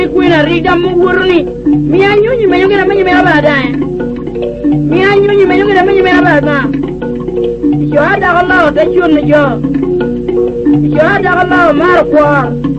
Kuina rida mugurni. Mi anyunyi menyongera menyi mera baadaye. Mi anyunyi menyongera menyi mera baadaye. Yo hada Allah ta chun yo. Yo hada Allah mar kwa.